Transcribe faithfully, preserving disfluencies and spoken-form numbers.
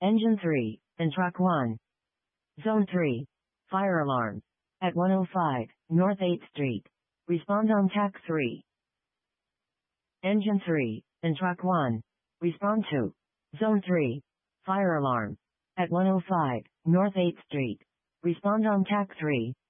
Engine three, and Truck one. Zone three. Fire alarm. At one oh five, North eighth Street. Respond on T A C three. Engine three, and Truck one. Respond to. Zone three. Fire alarm. At one oh five, North eighth Street. Respond on T A C three.